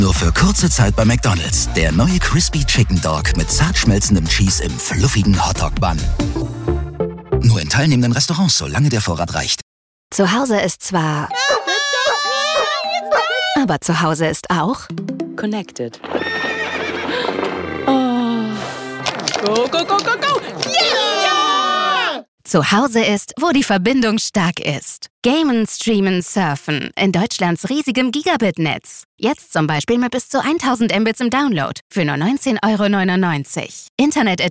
Nur für kurze Zeit bei McDonald's. Der neue Crispy Chicken Dog mit zart schmelzendem Cheese im fluffigen Hotdog-Bun. Nur in teilnehmenden Restaurants, solange der Vorrat reicht. Zu Hause ist zwar... Aber zu Hause ist auch... Connected. Oh. Go, go, go, go, go! Yeah! Zu Hause ist, wo die Verbindung stark ist. Gamen, streamen, surfen. In Deutschlands riesigem Gigabit-Netz. Jetzt zum Beispiel mit bis zu 1000 Mbits im Download. Für nur 19,99 €. Internet@